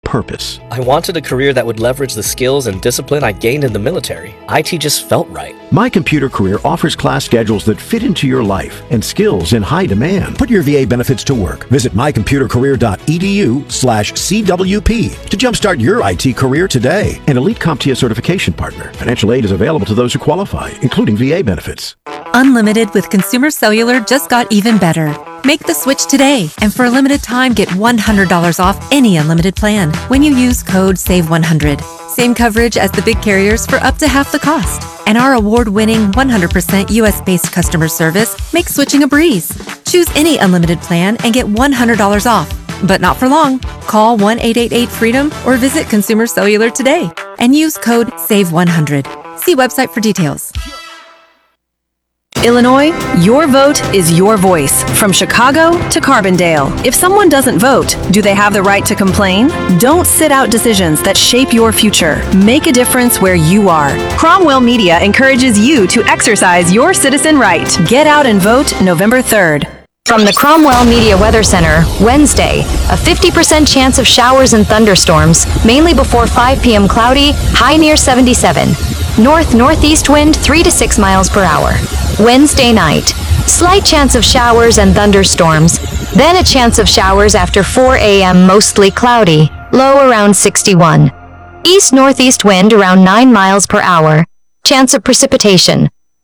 purpose. I wanted a career that would leverage the skills and discipline I gained in the military. IT just felt right. My Computer Career offers class schedules that fit into your life and skills in high demand. Put your VA benefits to work. Visit mycomputercareer.edu/CWP to jumpstart your IT career today. An elite CompTIA certification partner. Financial aid is available to those who qualify, including VA benefits. Unlimited with Consumer Cellular just got even better. Make the switch today, and for a limited time, get $100 off any unlimited plan when you use code SAVE100. Same coverage as the big carriers for up to half the cost. And our award-winning 100% US-based customer service makes switching a breeze. Choose any unlimited plan and get $100 off. But not for long. Call 1-888-FREEDOM or visit Consumer Cellular today and use code SAVE100. See website for details. Illinois, your vote is your voice. From Chicago to Carbondale. If someone doesn't vote, do they have the right to complain? Don't sit out decisions that shape your future. Make a difference where you are. Cromwell Media encourages you to exercise your citizen right. Get out and vote November 3rd. From the Cromwell Media Weather Center, Wednesday, a 50% chance of showers and thunderstorms, mainly before 5 p.m. cloudy, high near 77. North-northeast wind 3 to 6 miles per hour. Wednesday night, slight chance of showers and thunderstorms, then a chance of showers after 4 a.m. mostly cloudy, low around 61. East-northeast wind around 9 miles per hour. Chance of precipitation,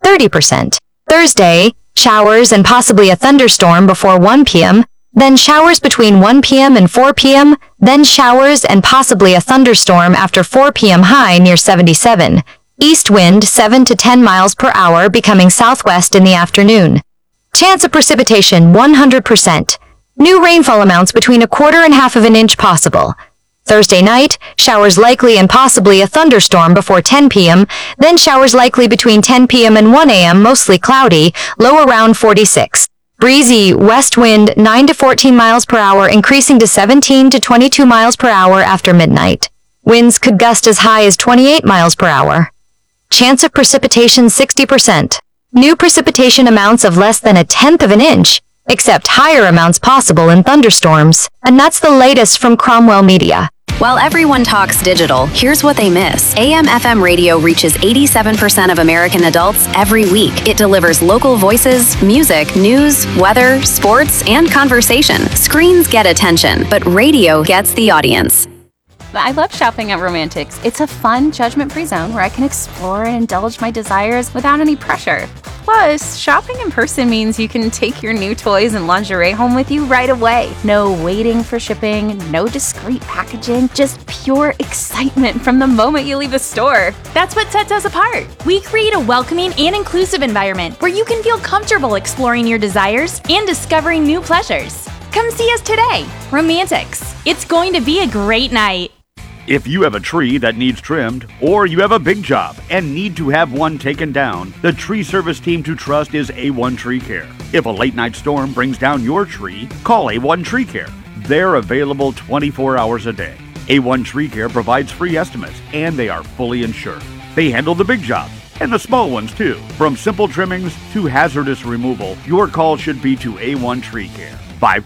30%. Thursday, showers and possibly a thunderstorm before 1 p.m., then showers between 1 p.m. and 4 p.m., then showers and possibly a thunderstorm after 4 p.m. high near 77. East wind 7 to 10 miles per hour becoming southwest in the afternoon. Chance of precipitation 100%. New rainfall amounts between 1/4 and 1/2 of an inch possible. Thursday night, showers likely and possibly a thunderstorm before 10 p.m., then showers likely between 10 p.m. and 1 a.m., mostly cloudy, low around 46. Breezy west wind 9 to 14 miles per hour increasing to 17 to 22 miles per hour after midnight. Winds could gust as high as 28 miles per hour. Chance of precipitation 60%. New precipitation amounts of less than 1/10 of an inch, except higher amounts possible in thunderstorms. And that's the latest from Cromwell Media. While everyone talks digital, here's what they miss. AM/FM radio reaches 87% of American adults every week. It delivers local voices, music, news, weather, sports, and conversation. Screens get attention, but radio gets the audience. I love shopping at Romantics. It's a fun, judgment-free zone where I can explore and indulge my desires without any pressure. Plus, shopping in person means you can take your new toys and lingerie home with you right away. No waiting for shipping, no discreet packaging, just pure excitement from the moment you leave the store. That's what sets us apart. We create a welcoming and inclusive environment where you can feel comfortable exploring your desires and discovering new pleasures. Come see us today. Romantics. It's going to be a great night. If you have a tree that needs trimmed, or you have a big job and need to have one taken down, the tree service team to trust is A1 Tree Care. If a late night storm brings down your tree, call A1 Tree Care. They're available 24 hours a day. A1 Tree Care provides free estimates, and they are fully insured. They handle the big jobs and the small ones too. From simple trimmings to hazardous removal, your call should be to A1 Tree Care.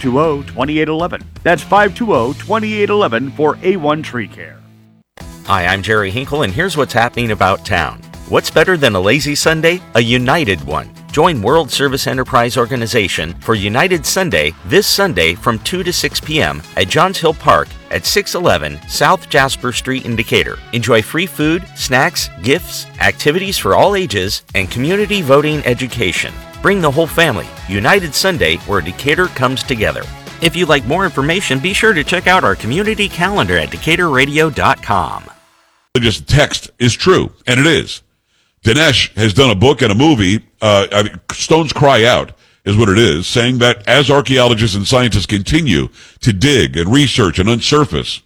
520-2811. That's 520-2811 for A1 Tree Care. Hi, I'm Jerry Hinkle, and here's what's happening about town. What's better than a lazy Sunday? A united one. Join World Service Enterprise Organization for United Sunday this Sunday from 2 to 6 p.m. at Johns Hill Park at 611 South Jasper Street in Decatur. Enjoy free food, snacks, gifts, activities for all ages, and community voting education. Bring the whole family. United Sunday, where Decatur comes together. If you'd like more information, be sure to check out our community calendar at DecaturRadio.com. Just text is true, and it is. Dinesh has done a book and a movie, Stones Cry Out is what it is, saying that as archaeologists and scientists continue to dig and research and resurface,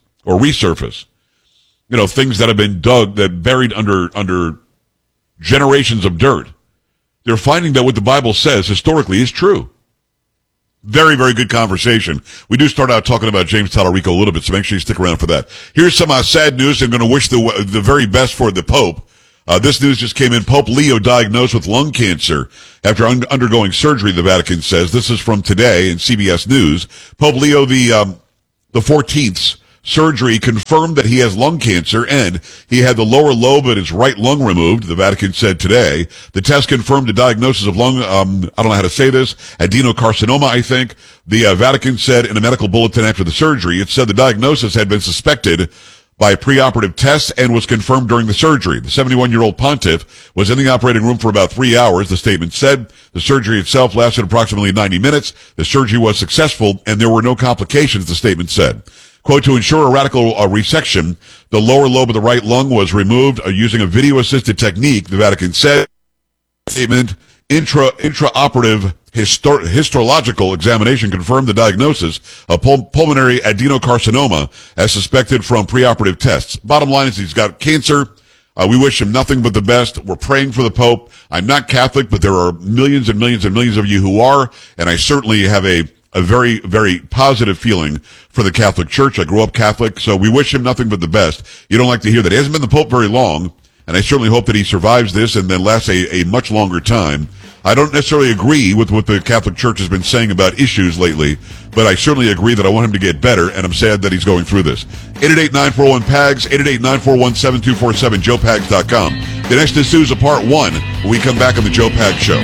things that have been dug, that buried under generations of dirt, they're finding that what the Bible says historically is true. Very, very good conversation. We do start out talking about James Tallarico a little bit, so make sure you stick around for that. Here's some sad news. I'm going to wish the very best for the Pope. This news just came in. Pope Leo diagnosed with lung cancer after undergoing surgery, the Vatican says. This is from today in CBS News. Pope Leo the 14th's surgery confirmed that he has lung cancer and he had the lower lobe of his right lung removed, the Vatican said today. The test confirmed a diagnosis of lung, I don't know how to say this, adenocarcinoma, I think. The Vatican said in a medical bulletin after the surgery, it said the diagnosis had been suspected by preoperative tests and was confirmed during the surgery. The 71-year-old pontiff was in the operating room for about 3 hours, the statement said. The surgery itself lasted approximately 90 minutes. The surgery was successful and there were no complications, the statement said. Quote, to ensure a radical resection, the lower lobe of the right lung was removed using a video-assisted technique, the Vatican said. Statement, intraoperative histological examination confirmed the diagnosis of pulmonary adenocarcinoma as suspected from preoperative tests. Bottom line is he's got cancer. We wish him nothing but the best. We're praying for the Pope. I'm not Catholic, but there are millions and millions and millions of you who are, and I certainly have a very, very positive feeling for the Catholic Church. I grew up Catholic, so we wish him nothing but the best. You don't like to hear that. He hasn't been the Pope very long, and I certainly hope that he survives this and then lasts a much longer time. I don't necessarily agree with what the Catholic Church has been saying about issues lately, but I certainly agree that I want him to get better, and I'm sad that he's going through this. 888-941-PAGS, 888-941-7247, joepags.com. The next is Sousa Part 1 when we come back on the Joe Pags Show.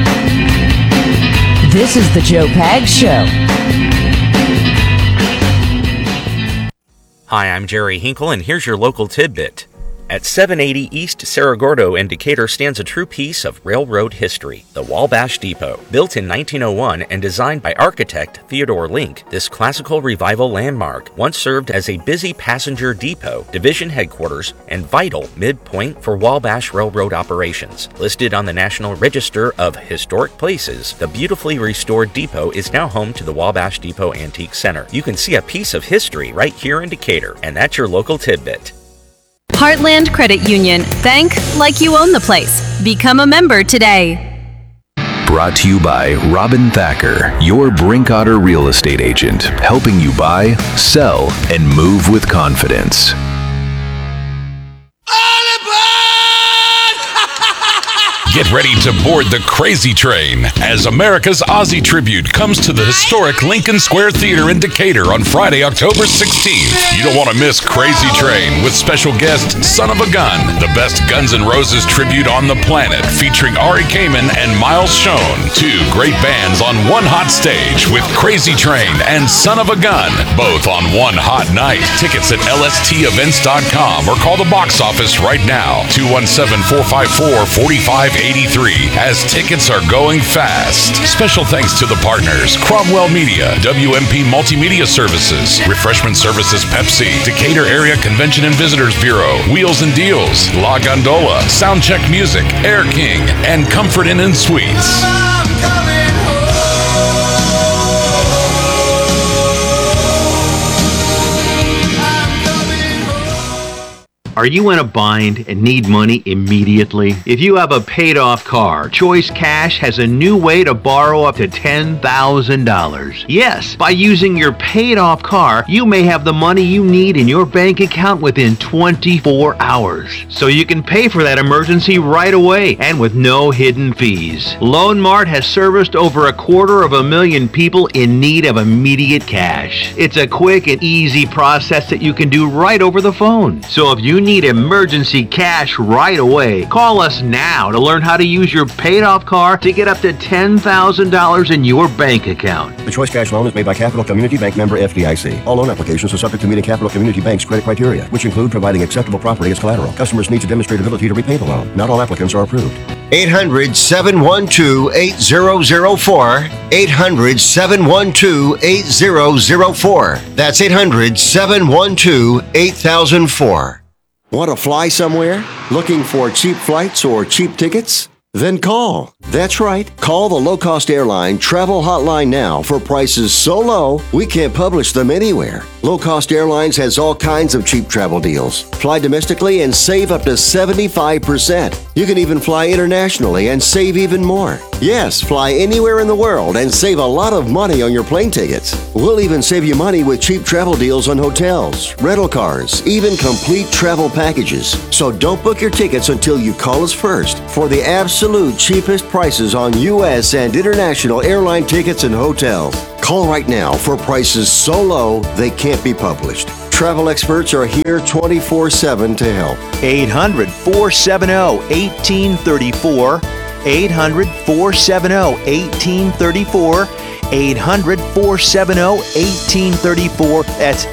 This is the Joe Pags Show. Hi, I'm Jerry Hinkle, and here's your local tidbit. At 780 East Cerro Gordo in Decatur stands a true piece of railroad history, the Wabash Depot. Built in 1901 and designed by architect Theodore Link, this classical revival landmark once served as a busy passenger depot, division headquarters, and vital midpoint for Wabash Railroad operations. Listed on the National Register of Historic Places, the beautifully restored depot is now home to the Wabash Depot Antique Center. You can see a piece of history right here in Decatur, and that's your local tidbit. Heartland Credit Union. Bank like you own the place. Become a member today. Brought to you by Robin Thacker, your Brinkotter real estate agent, helping you buy, sell, and move with confidence. Get ready to board the crazy train as America's Ozzy tribute comes to the historic Lincoln Square Theater in Decatur on Friday, October 16th. You don't want to miss Crazy Train with special guest Son of a Gun, the best Guns N' Roses tribute on the planet, featuring Ari Kamen and Miles Schoen. Two great bands on one hot stage with Crazy Train and Son of a Gun, both on one hot night. Tickets at lstevents.com or call the box office right now, 217-454-4583, as tickets are going fast. Special thanks to the partners, Cromwell Media, WMP Multimedia Services, Refreshment Services Pepsi, Decatur Area Convention and Visitors Bureau, Wheels and Deals, La Gondola, Soundcheck Music, Air King, and Comfort Inn and Suites. Are you in a bind and need money immediately? If you have a paid-off car, Choice Cash has a new way to borrow up to $10,000. Yes, by using your paid-off car, you may have the money you need in your bank account within 24 hours. So you can pay for that emergency right away and with no hidden fees. Loan Mart has serviced over 250,000 people in need of immediate cash. It's a quick and easy process that you can do right over the phone. So if you need emergency cash right away, call us now to learn how to use your paid-off car to get up to $10,000 in your bank account. The Choice Cash loan is made by Capital Community Bank, member FDIC. All loan applications are subject to meeting Capital Community Bank's credit criteria, which include providing acceptable property as collateral. Customers need to demonstrate ability to repay the loan. Not all applicants are approved. 800-712-8004. 800-712-8004. That's 800-712-8004. Want to fly somewhere? Looking for cheap flights or cheap tickets? Then call. That's right. Call the low-cost airline travel hotline now for prices so low we can't publish them anywhere. Low Cost Airlines has all kinds of cheap travel deals. Fly domestically and save up to 75%. You can even fly internationally and save even more. Yes, fly anywhere in the world and save a lot of money on your plane tickets. We'll even save you money with cheap travel deals on hotels, rental cars, even complete travel packages. So don't book your tickets until you call us first for the absolute cheapest prices on U.S. and international airline tickets and hotels. Call right now for prices so low they can't be published. Travel experts are here 24/7 to help. 800-470-1834. 800-470-1834. 800-470-1834. That's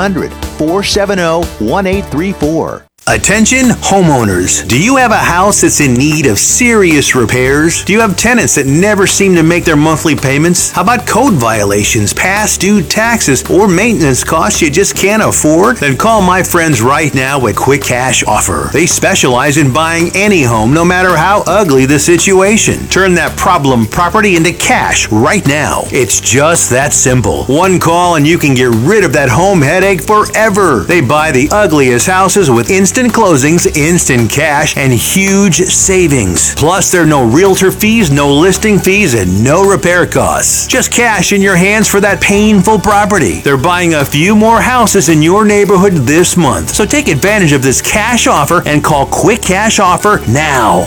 800-470-1834. Attention homeowners. Do you have a house that's in need of serious repairs? Do you have tenants that never seem to make their monthly payments? How about code violations, past due taxes, or maintenance costs you just can't afford? Then call my friends right now at Quick Cash Offer. They specialize in buying any home, no matter how ugly the situation. Turn that problem property into cash right now. It's just that simple. One call and you can get rid of that home headache forever. They buy the ugliest houses with instant closings, instant cash, and huge savings. Plus, there are no realtor fees, no listing fees, and no repair costs. Just cash in your hands for that painful property. They're buying a few more houses in your neighborhood this month. So take advantage of this cash offer and call Quick Cash Offer now.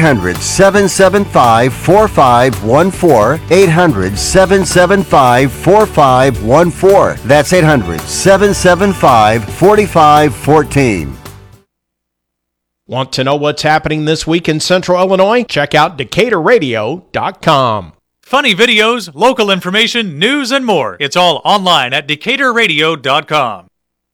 800-775-4514. 800-775-4514. That's 800-775-4514. Want to know what's happening this week in Central Illinois? Check out DecaturRadio.com. Funny videos, local information, news, and more. It's all online at DecaturRadio.com.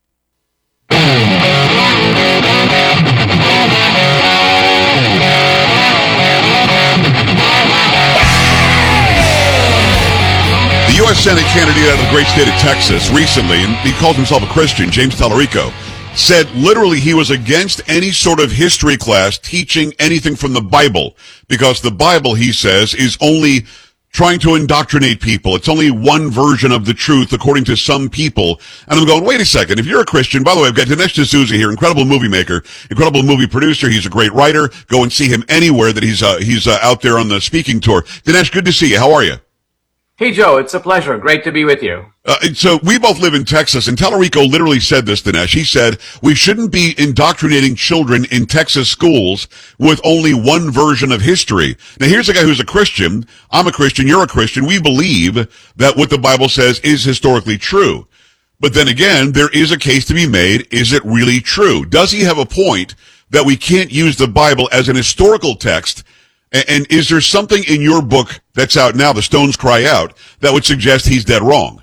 The U.S. Senate candidate out of the great state of Texas recently, and he calls himself a Christian, James Tallarico, said literally he was against any sort of history class teaching anything from the Bible because the Bible, he says, is only trying to indoctrinate people. It's only one version of the truth according to some people. And I'm going, wait a second. If you're a Christian, by the way, I've got Dinesh D'Souza here, incredible movie maker, incredible movie producer. He's a great writer. Go and see him anywhere that he's out there on the speaking tour. Dinesh, good to see you. How are you? Hey, Joe, it's a pleasure. Great to be with you. So we both live in Texas, and Tallarico literally said this, Dinesh. He said, we shouldn't be indoctrinating children in Texas schools with only one version of history. Now, here's a guy who's a Christian. I'm a Christian. You're a Christian. We believe that what the Bible says is historically true. But then again, there is a case to be made. Is it really true? Does he have a point that we can't use the Bible as an historical text? And is there something in your book that's out now, The Stones Cry Out, that would suggest he's dead wrong?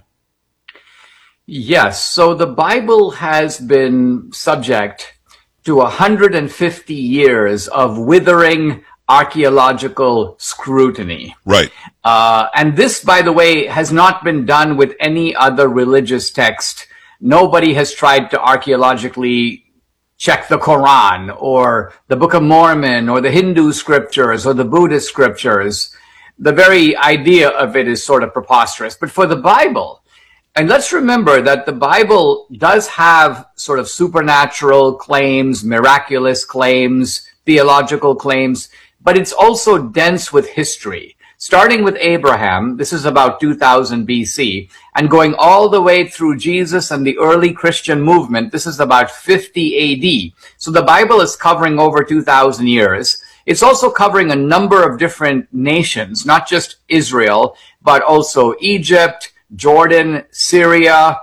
Yes. So the Bible has been subject to 150 years of withering archaeological scrutiny. Right. And this, by the way, has not been done with any other religious text. Nobody has tried to archaeologically check the Quran or the Book of Mormon or the Hindu scriptures or the Buddhist scriptures. The very idea of it is sort of preposterous. But for the Bible, and let's remember that the Bible does have sort of supernatural claims, miraculous claims, theological claims, but it's also dense with history. Starting with Abraham, this is about 2000 BC, and going all the way through Jesus and the early Christian movement, this is about 50 AD. So the Bible is covering over 2,000 years. It's also covering a number of different nations, not just Israel, but also Egypt, Jordan, Syria,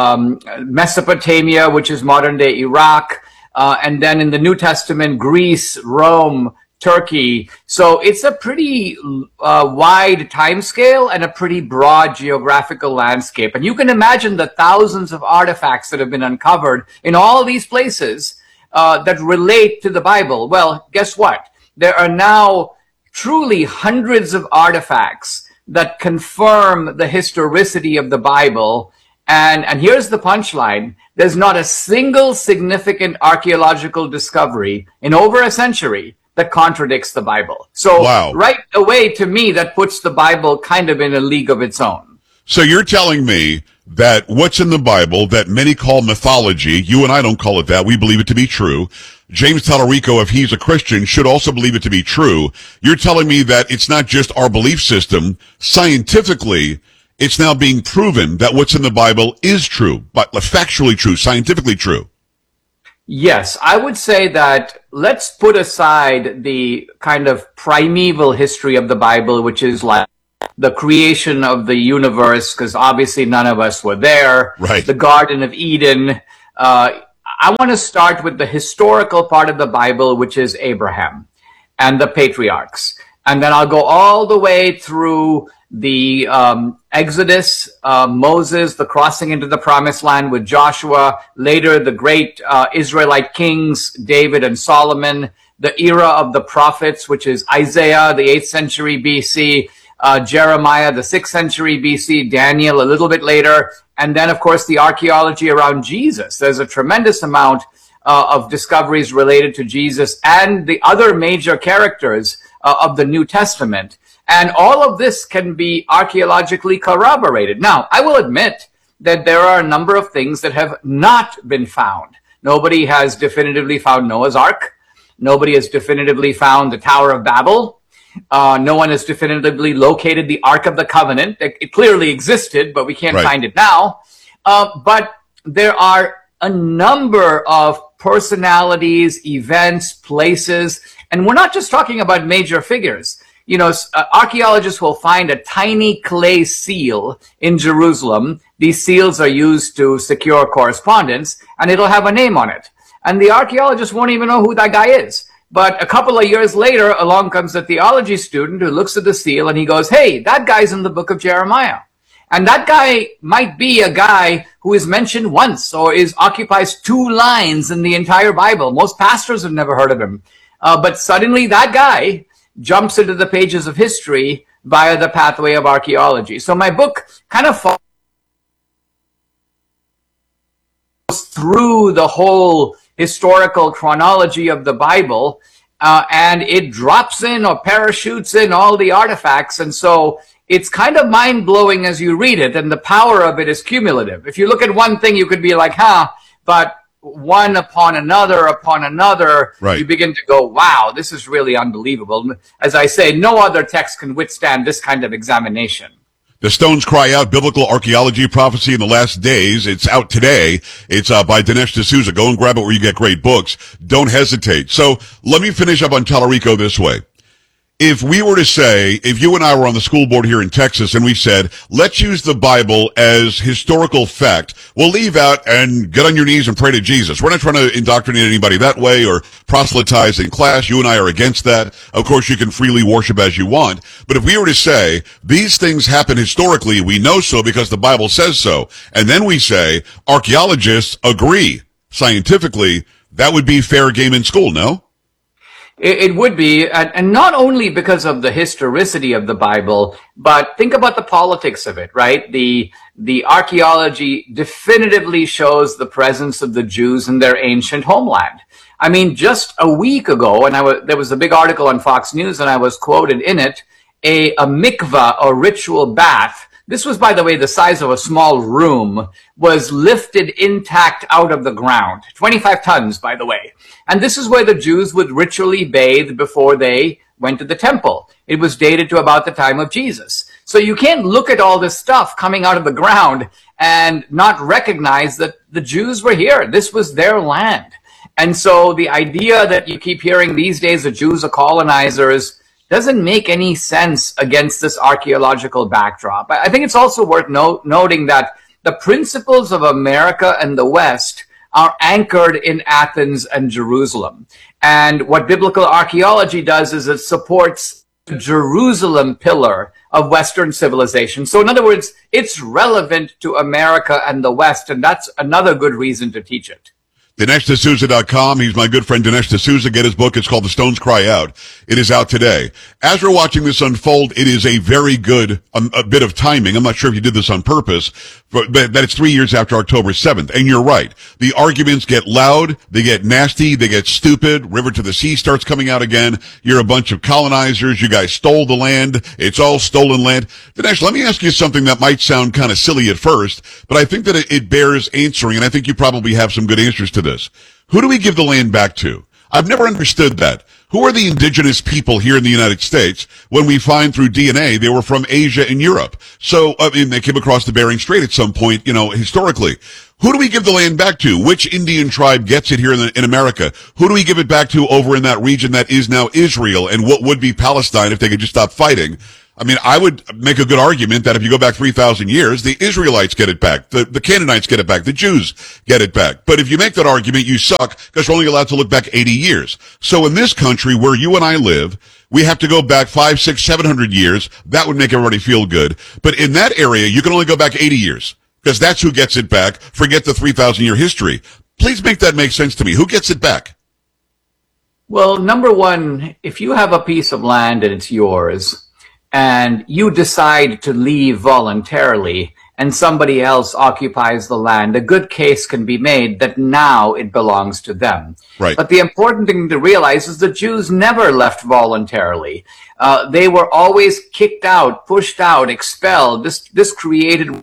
Mesopotamia, which is modern-day Iraq, and then in the New Testament, Greece, Rome, Turkey. So it's a pretty wide time scale and a pretty broad geographical landscape. And you can imagine the thousands of artifacts that have been uncovered in all these places that relate to the Bible. Well, guess what? There are now truly hundreds of artifacts that confirm the historicity of the Bible. And here's the punchline. There's not a single significant archaeological discovery in over a century that contradicts the Bible. So right away, to me, that puts the Bible kind of in a league of its own. So you're telling me that what's in the Bible that many call mythology, you and I don't call it that, we believe it to be true. James Tallarico, if he's a Christian, should also believe it to be true. You're telling me that it's not just our belief system. Scientifically, it's now being proven that what's in the Bible is true, but factually true, scientifically true. Yes, I would say that let's put aside the kind of primeval history of the Bible, which is like the creation of the universe, because obviously none of us were there. Right. The Garden of Eden, I want to start with the historical part of the Bible, which is Abraham and the patriarchs. And then I'll go all the way through the Exodus, Moses, the crossing into the promised land with Joshua, later the great Israelite kings, David and Solomon, the era of the prophets, which is Isaiah, the 8th century BC, Jeremiah, the 6th century BC, Daniel, a little bit later, and then, of course, the archaeology around Jesus. There's a tremendous amount of discoveries related to Jesus and the other major characters of the New Testament. And all of this can be archaeologically corroborated. Now, I will admit that there are a number of things that have not been found. Nobody has definitively found Noah's Ark. Nobody has definitively found the Tower of Babel. No one has definitively located the Ark of the Covenant. It clearly existed, but we can't find it now. But there are a number of personalities, events, places, and we're not just talking about major figures. You know, archaeologists will find a tiny clay seal in Jerusalem. These seals are used to secure correspondence, and it'll have a name on it. And the archaeologists won't even know who that guy is. But a couple of years later, along comes a theology student who looks at the seal and he goes, hey, that guy's in the book of Jeremiah. And that guy might be a guy who is mentioned once or occupies 2 lines in the entire Bible. Most pastors have never heard of him. But suddenly that guy jumps into the pages of history via the pathway of archaeology. So my book kind of follows through the whole historical chronology of the Bible, and it drops in or parachutes in all the artifacts. And so it's kind of mind-blowing as you read it, and the power of it is cumulative. If you look at one thing, you could be like, but one upon another, you begin to go, wow, this is really unbelievable. As I say, no other text can withstand this kind of examination. The Stones Cry Out, Biblical Archaeology, Prophecy in the Last Days. It's out today. It's by Dinesh D'Souza. Go and grab it where you get great books. Don't hesitate. So let me finish up on Tallarico this way. If we were to say, if you and I were on the school board here in Texas and we said, let's use the Bible as historical fact, we'll leave out and get on your knees and pray to Jesus. We're not trying to indoctrinate anybody that way or proselytize in class. You and I are against that. Of course, you can freely worship as you want. But if we were to say, these things happen historically, we know so because the Bible says so, and then we say, archaeologists agree scientifically, that would be fair game in school, no? It would be, and not only because of the historicity of the Bible, but think about the politics of it, right? The archaeology definitively shows the presence of the Jews in their ancient homeland. I mean, just a week ago, and there was a big article on Fox News, and I was quoted in it, a mikvah, or ritual bath. This was, by the way, the size of a small room, was lifted intact out of the ground. 25 tons, by the way. And this is where the Jews would ritually bathe before they went to the temple. It was dated to about the time of Jesus. So you can't look at all this stuff coming out of the ground and not recognize that the Jews were here. This was their land. And so the idea that you keep hearing these days the Jews are colonizers doesn't make any sense against this archaeological backdrop. I think it's also worth noting that the principles of America and the West are anchored in Athens and Jerusalem. And what biblical archaeology does is it supports the Jerusalem pillar of Western civilization. So in other words, it's relevant to America and the West, and that's another good reason to teach it. DineshD'Souza.com. He's my good friend Dinesh D'Souza. Get his book. It's called The Stones Cry Out. It is out today. As we're watching this unfold, it is a very good a bit of timing. I'm not sure if you did this on purpose, but that it's 3 years after October 7th. And you're right. The arguments get loud. They get nasty. They get stupid. River to the Sea starts coming out again. You're a bunch of colonizers. You guys stole the land. It's all stolen land. Dinesh, let me ask you something that might sound kind of silly at first, but I think that it bears answering, and I think you probably have some good answers to this. Who do we give the land back to? I've never understood that. Who are the indigenous people here in the United States when we find through DNA they were from Asia and Europe? So, I mean, they came across the Bering Strait at some point, historically. Who do we give the land back to? Which Indian tribe gets it here in America? Who do we give it back to over in that region that is now Israel and what would be Palestine if they could just stop fighting? I mean, I would make a good argument that if you go back 3,000 years, the Israelites get it back, the Canaanites get it back, the Jews get it back. But if you make that argument, you suck because we're only allowed to look back 80 years. So in this country where you and I live, we have to go back 500, 600, 700 years. That would make everybody feel good. But in that area, you can only go back 80 years because that's who gets it back. Forget the 3,000-year history. Please make that make sense to me. Who gets it back? Well, number one, if you have a piece of land and it's yours, and you decide to leave voluntarily, and somebody else occupies the land, a good case can be made that now it belongs to them. Right. But the important thing to realize is the Jews never left voluntarily. They were always kicked out, pushed out, expelled. This created...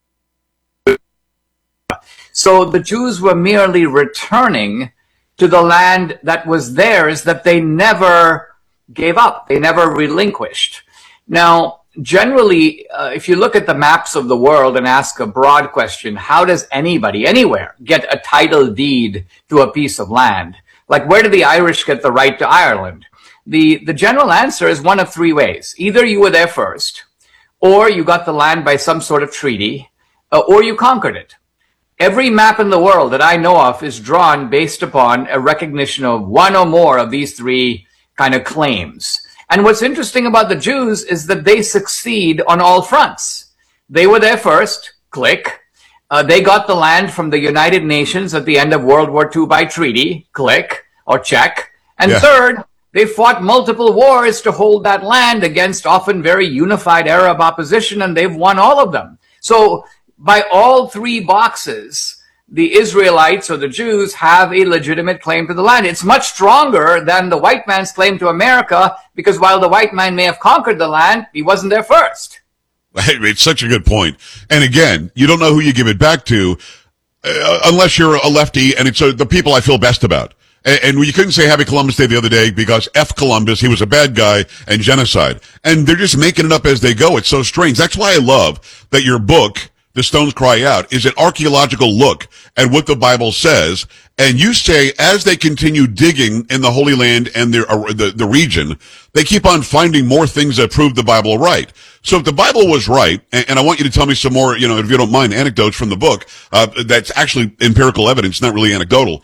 So the Jews were merely returning to the land that was theirs that they never gave up. They never relinquished. Now, generally, if you look at the maps of the world and ask a broad question, how does anybody, anywhere, get a title deed to a piece of land? Like, where do the Irish get the right to Ireland? The general answer is one of three ways. Either you were there first, or you got the land by some sort of treaty, or you conquered it. Every map in the world that I know of is drawn based upon a recognition of one or more of these three kind of claims. And what's interesting about the Jews is that they succeed on all fronts. They were there first, click. They got the land from the United Nations at the end of World War II by treaty, click, or check. And third, they fought multiple wars to hold that land against often very unified Arab opposition, and they've won all of them. So by all three boxes, the Israelites or the Jews have a legitimate claim to the land. It's much stronger than the white man's claim to America, because while the white man may have conquered the land, he wasn't there first. It's such a good point. And again, you don't know who you give it back to unless you're a lefty, and it's the people I feel best about. And you couldn't say Happy Columbus Day the other day because F Columbus, he was a bad guy and genocide. And they're just making it up as they go. It's so strange. That's why I love that your book, The Stones Cry Out, is an archaeological look at what the Bible says. And you say, as they continue digging in the Holy Land and the region, they keep on finding more things that prove the Bible right. So if the Bible was right, and I want you to tell me some more, if you don't mind, anecdotes from the book, that's actually empirical evidence, not really anecdotal.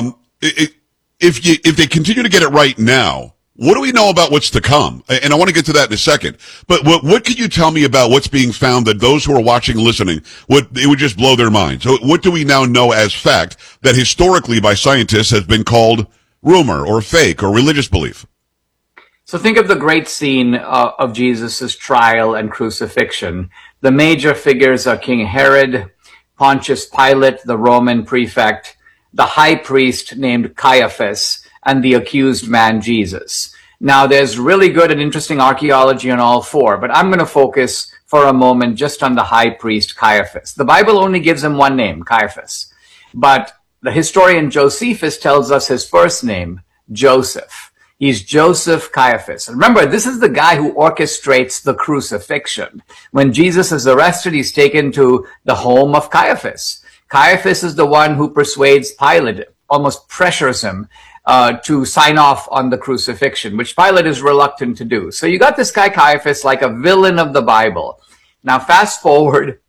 If they continue to get it right now, what do we know about what's to come? And I want to get to that in a second. But what could you tell me about what's being found that those who are watching and listening, it would just blow their minds? So what do we now know as fact that historically by scientists has been called rumor or fake or religious belief? So think of the great scene of Jesus' trial and crucifixion. The major figures are King Herod, Pontius Pilate, the Roman prefect, the high priest named Caiaphas, and the accused man, Jesus. Now, there's really good and interesting archaeology on all four, but I'm going to focus for a moment just on the high priest, Caiaphas. The Bible only gives him one name, Caiaphas, but the historian Josephus tells us his first name, Joseph. He's Joseph Caiaphas. And remember, this is the guy who orchestrates the crucifixion. When Jesus is arrested, he's taken to the home of Caiaphas. Caiaphas is the one who persuades Pilate, almost pressures him to sign off on the crucifixion, which Pilate is reluctant to do. So you got this guy Caiaphas like a villain of the Bible. Now fast forward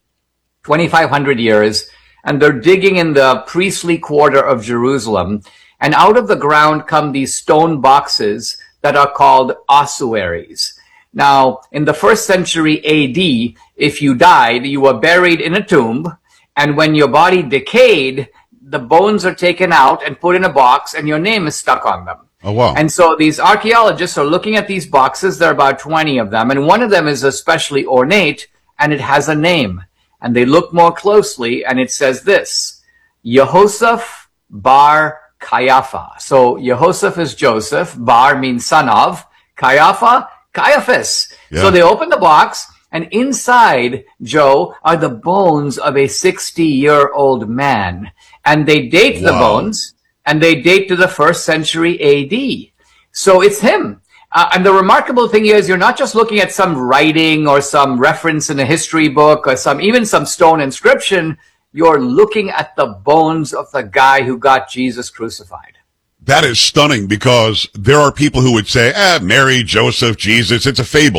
2,500 years, and they're digging in the priestly quarter of Jerusalem, and out of the ground come these stone boxes that are called ossuaries. Now, in the 1st century AD, if you died, you were buried in a tomb, and when your body decayed, the bones are taken out and put in a box, and your name is stuck on them. Oh, wow. And so these archaeologists are looking at these boxes. There are about 20 of them, and one of them is especially ornate, and it has a name. And they look more closely, and it says this, Yehoseph bar Caiapha. So Yehoseph is Joseph, bar means son of, Caiapha, Caiaphas. Yeah. So they open the box, and inside, Joe, are the bones of a 60-year-old man. And they date the bones, and they date to the 1st century AD. So it's him. And the remarkable thing is, you're not just looking at some writing or some reference in a history book or even some stone inscription. You're looking at the bones of the guy who got Jesus crucified. That is stunning, because there are people who would say, Mary, Joseph, Jesus, it's a fable.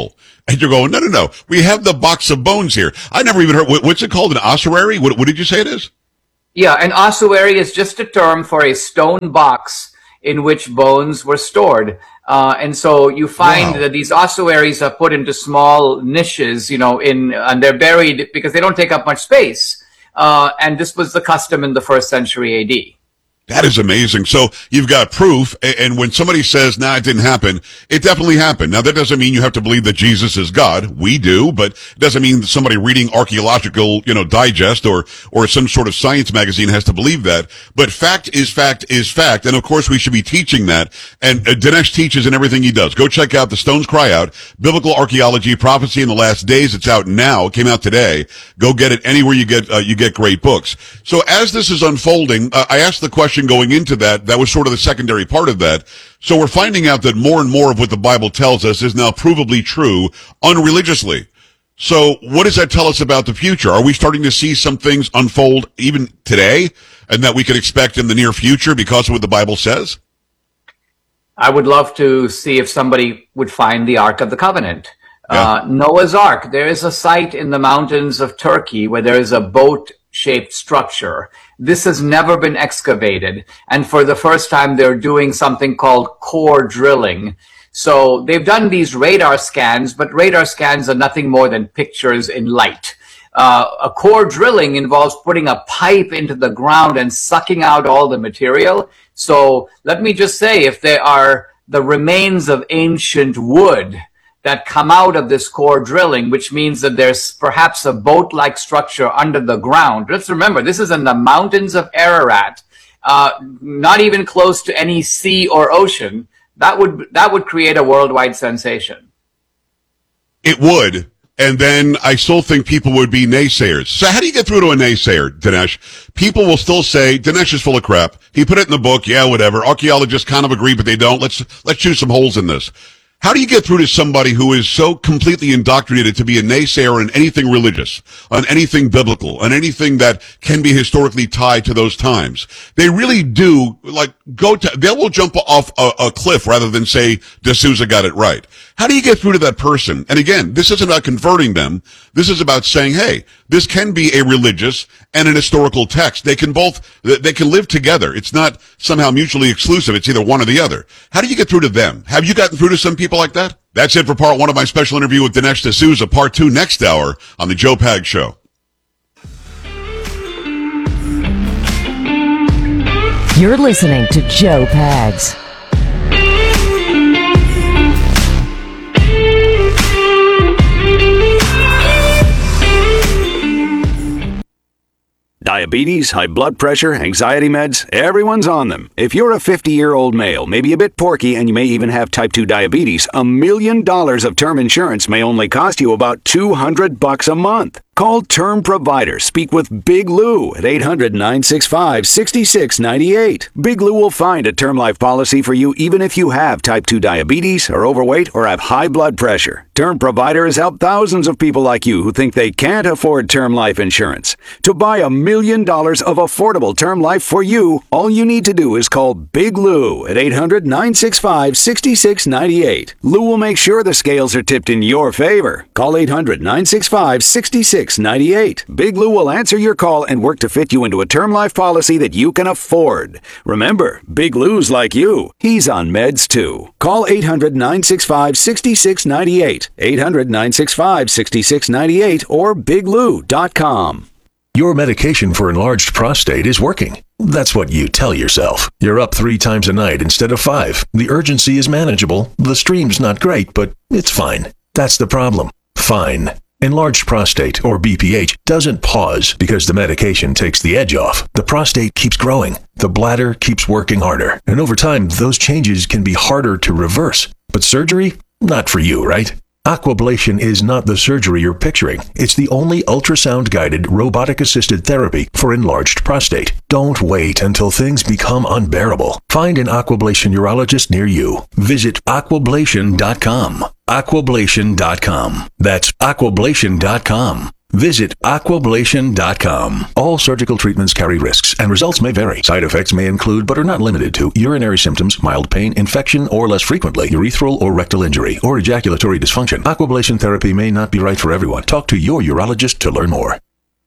And you're going, no. We have the box of bones here. I never even heard, what's it called? An ossuary? What did you say it is? Yeah, an ossuary is just a term for a stone box in which bones were stored. And so you find that these ossuaries are put into small niches, and they're buried because they don't take up much space. And this was the custom in the 1st century AD. That is amazing. So you've got proof, and when somebody says, nah, it didn't happen, it definitely happened. Now, that doesn't mean you have to believe that Jesus is God. We do, but it doesn't mean that somebody reading archaeological, digest or some sort of science magazine has to believe that. But fact is fact is fact, and of course we should be teaching that. And Dinesh teaches in everything he does. Go check out The Stones Cry Out, Biblical Archaeology, Prophecy in the Last Days. It's out now. It came out today. Go get it anywhere you get great books. So as this is unfolding, I asked the question going into that was sort of the secondary part of that. So we're finding out that more and more of what the Bible tells us is now provably true unreligiously. So what does that tell us about the future? Are we starting to see some things unfold even today and that we can expect in the near future because of what the Bible says? I would love to see if somebody would find the Ark of the Covenant. Yeah. Noah's Ark. There is a site in the mountains of Turkey where there is a boat-shaped structure. This has never been excavated. And for the first time, they're doing something called core drilling. So they've done these radar scans, but radar scans are nothing more than pictures in light. A core drilling involves putting a pipe into the ground and sucking out all the material. So let me just say, if there are the remains of ancient wood that come out of this core drilling, which means that there's perhaps a boat-like structure under the ground. Let's remember, this is in the mountains of Ararat, not even close to any sea or ocean. That would create a worldwide sensation. It would. And then I still think people would be naysayers. So how do you get through to a naysayer, Dinesh? People will still say, Dinesh is full of crap. He put it in the book. Yeah, whatever. Archaeologists kind of agree, but they don't. Let's shoot some holes in this. How do you get through to somebody who is so completely indoctrinated to be a naysayer on anything religious, on anything biblical, on anything that can be historically tied to those times? They really do, they will jump off a cliff rather than say, D'Souza got it right. How do you get through to that person? And again, this isn't about converting them. This is about saying, hey, this can be a religious and an historical text. They can live together. It's not somehow mutually exclusive. It's either one or the other. How do you get through to them? Have you gotten through to some people like that? That's it for part 1 of my special interview with Dinesh D'Souza. Part 2 next hour on the Joe Pags Show. You're listening to Joe Pags. Diabetes, high blood pressure, anxiety meds, everyone's on them. If you're a 50-year-old male, maybe a bit porky, and you may even have type 2 diabetes, $1 million of term insurance may only cost you about $200 a month. Call Term Provider. Speak with Big Lou at 800-965-6698. Big Lou will find a term life policy for you even if you have type 2 diabetes, are overweight, or have high blood pressure. Term Provider has helped thousands of people like you who think they can't afford term life insurance. To buy $1 million of affordable term life for you, all you need to do is call Big Lou at 800-965-6698. Lou will make sure the scales are tipped in your favor. Call 800-965-6698. Big Lou will answer your call and work to fit you into a term life policy that you can afford. Remember, Big Lou's like you. He's on meds too. Call 800-965-6698. 800-965-6698 or biglou.com. Your medication for enlarged prostate is working. That's what you tell yourself. You're up 3 times a night instead of 5. The urgency is manageable. The stream's not great, but it's fine. That's the problem. Fine. Enlarged prostate, or BPH, doesn't pause because the medication takes the edge off. The prostate keeps growing. The bladder keeps working harder. And over time, those changes can be harder to reverse. But surgery? Not for you, right? Aquablation is not the surgery you're picturing. It's the only ultrasound-guided, robotic-assisted therapy for enlarged prostate. Don't wait until things become unbearable. Find an Aquablation urologist near you. Visit aquablation.com. Aquablation.com. That's aquablation.com. Visit aquablation.com. All surgical treatments carry risks, and results may vary. Side effects may include, but are not limited to, urinary symptoms, mild pain, infection, or less frequently, urethral or rectal injury, or ejaculatory dysfunction. Aquablation therapy may not be right for everyone. Talk to your urologist to learn more.